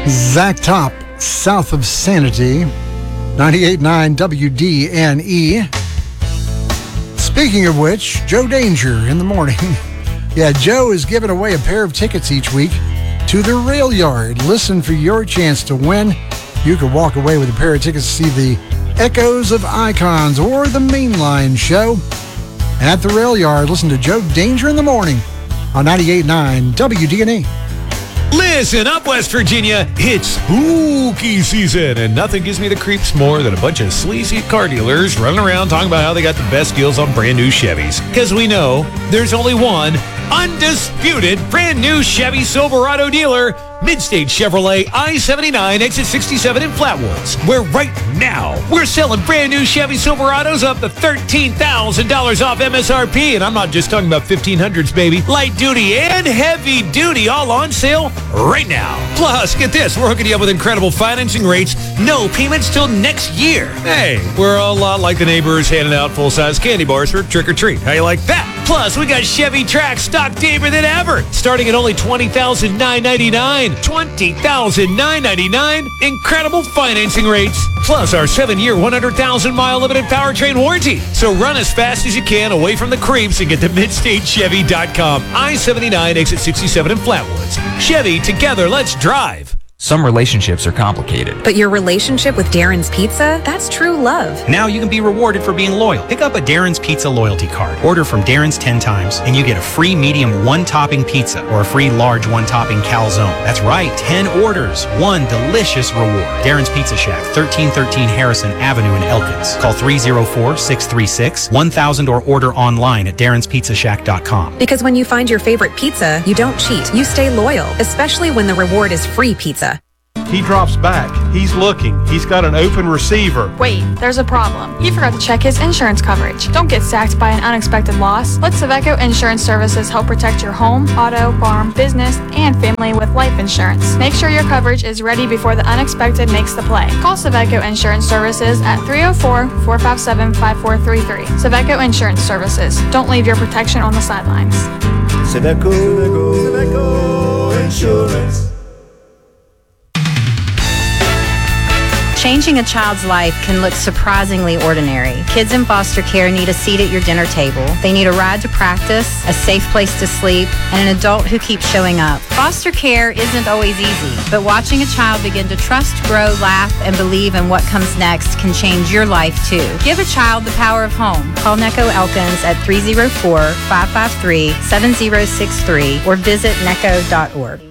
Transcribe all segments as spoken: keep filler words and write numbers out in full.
Zach Top, south of Sanity, ninety-eight point nine W D N E. Speaking of which, Joe Danger in the morning. Yeah, Joe is giving away a pair of tickets each week to the Rail Yard. Listen for your chance to win. You could walk away with a pair of tickets to see the Echoes of Icons or the Mainline show at the Rail Yard. Listen to Joe Danger in the morning on ninety-eight point nine W D N E. Listen up, West Virginia. It's spooky season, and nothing gives me the creeps more than a bunch of sleazy car dealers running around talking about how they got the best deals on brand new Chevys. Because we know there's only one undisputed brand new Chevy Silverado dealer, Midstate Chevrolet, I seventy-nine, exit sixty-seven in Flatwoods, where right now we're selling brand new Chevy Silverados up to thirteen thousand dollars off M S R P. And I'm not just talking about fifteen hundreds, baby. Light duty and heavy duty all on sale right now. Plus, get this, we're hooking you up with incredible financing rates, no payments till next year. Hey, we're a lot like the neighbors handing out full-size candy bars for trick or treat. How you like that? Plus, we got Chevy Trax stock deeper than ever, starting at only twenty thousand nine hundred ninety-nine dollars. twenty thousand nine hundred ninety-nine dollars. Incredible financing rates. Plus, our seven-year, one hundred thousand mile limited powertrain warranty. So run as fast as you can away from the creeps and get to midstate chevy dot com. I seventy-nine, exit sixty-seven in Flatwoods. Chevy, together, let's drive. Some relationships are complicated. But your relationship with Darren's Pizza, that's true love. Now you can be rewarded for being loyal. Pick up a Darren's Pizza loyalty card. Order from Darren's ten times, and you get a free medium one-topping pizza or a free large one-topping calzone. That's right, ten orders, one delicious reward. Darren's Pizza Shack, thirteen thirteen Harrison Avenue in Elkins. Call three oh four, six three six, one thousand or order online at darrens pizza shack dot com. Because when you find your favorite pizza, you don't cheat. You stay loyal, especially when the reward is free pizza. He drops back. He's looking. He's got an open receiver. Wait, there's a problem. You forgot to check his insurance coverage. Don't get sacked by an unexpected loss. Let Saveco Insurance Services help protect your home, auto, farm, business, and family with life insurance. Make sure your coverage is ready before the unexpected makes the play. Call Saveco Insurance Services at three oh four, four five seven, five four three three. Saveco Insurance Services. Don't leave your protection on the sidelines. Saveco, Saveco, Saveco Insurance. Changing a child's life can look surprisingly ordinary. Kids in foster care need a seat at your dinner table. They need a ride to practice, a safe place to sleep, and an adult who keeps showing up. Foster care isn't always easy, but watching a child begin to trust, grow, laugh, and believe in what comes next can change your life too. Give a child the power of home. Call Necco Elkins at three oh four, five five three, seven oh six three or visit necco dot org.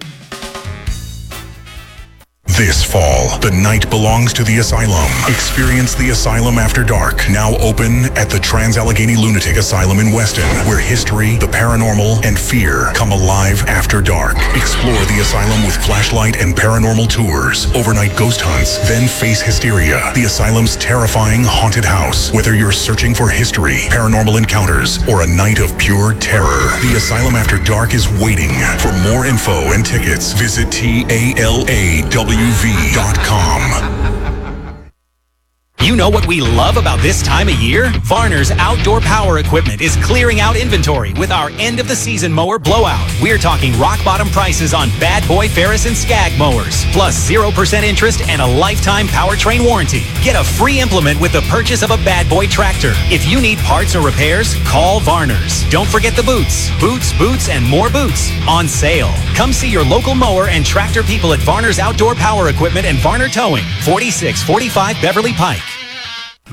This fall, the night belongs to the Asylum. Experience the Asylum After Dark, now open at the Trans-Allegheny Lunatic Asylum in Weston, where history, the paranormal, and fear come alive after dark. Explore the asylum with flashlight and paranormal tours, overnight ghost hunts, then face hysteria, the asylum's terrifying haunted house. Whether you're searching for history, paranormal encounters, or a night of pure terror, the Asylum After Dark is waiting. For more info and tickets, visit T A L A W V dot com. You know what we love about this time of year? Varner's Outdoor Power Equipment is clearing out inventory with our end-of-the-season mower blowout. We're talking rock-bottom prices on Bad Boy, Ferris, and Skag mowers, plus zero percent interest and a lifetime powertrain warranty. Get a free implement with the purchase of a Bad Boy tractor. If you need parts or repairs, call Varner's. Don't forget the boots. Boots, boots, and more boots on sale. Come see your local mower and tractor people at Varner's Outdoor Power Equipment and Varner Towing, forty-six forty-five Beverly Pike.